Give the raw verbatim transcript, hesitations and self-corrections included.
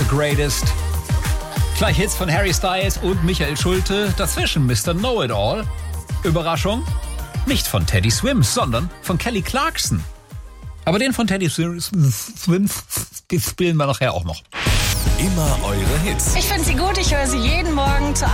The Greatest. Gleich Hits von Harry Styles und Michael Schulte. Dazwischen Mister Know-It-All. Überraschung, nicht von Teddy Swims, sondern von Kelly Clarkson. Aber den von Teddy Swims spielen wir nachher auch noch. Immer eure Hits. Ich finde sie gut, ich höre sie jeden Morgen zur